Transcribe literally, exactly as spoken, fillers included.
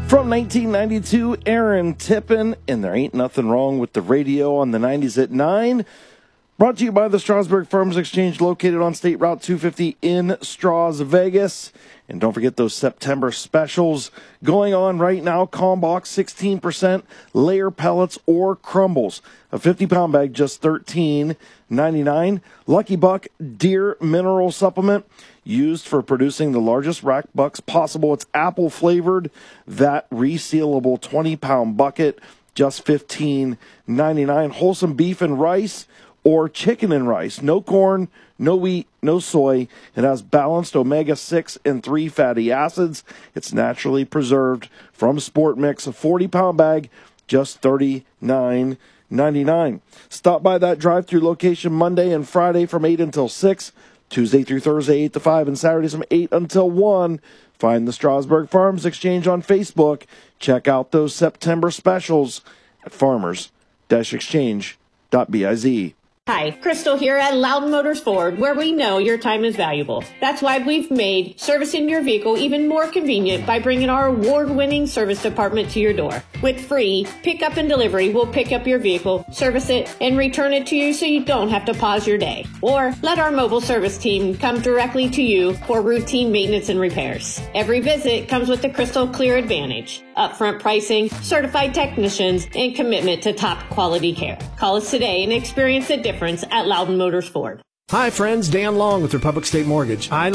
From nineteen ninety-two, Aaron Tippin, and there ain't nothing wrong with the radio on the nineties at nine. Brought to you by the Strasburg Farmers Exchange, located on State Route two fifty in Stras Vegas. And don't forget those September specials going on right now. Combox, sixteen percent, layer pellets or crumbles. A fifty-pound bag, just thirteen ninety-nine. Lucky Buck Deer Mineral Supplement, used for producing the largest rack bucks possible. It's apple-flavored. That resealable twenty-pound bucket, just fifteen ninety-nine. Wholesome beef and rice or chicken and rice. No corn, no wheat, no soy. It has balanced omega six and three fatty acids. It's naturally preserved from Sport Mix. A forty-pound bag, just thirty-nine ninety-nine. Stop by that drive-thru location Monday and Friday from eight until six. Tuesday through Thursday, eight to five, and Saturdays from eight until one. Find the Strasburg Farms Exchange on Facebook. Check out those September specials at farmers exchange dot biz. Hi, Crystal here at Loudon Motors Ford, where we know your time is valuable. That's why we've made servicing your vehicle even more convenient by bringing our award-winning service department to your door. With free pickup and delivery, we'll pick up your vehicle, service it, and return it to you so you don't have to pause your day. Or let our mobile service team come directly to you for routine maintenance and repairs. Every visit comes with the Crystal Clear Advantage: upfront pricing, certified technicians, and commitment to top quality care. Call us today and experience the difference at Loudon Motors Ford. Hi friends, Dan Long with Republic State Mortgage. I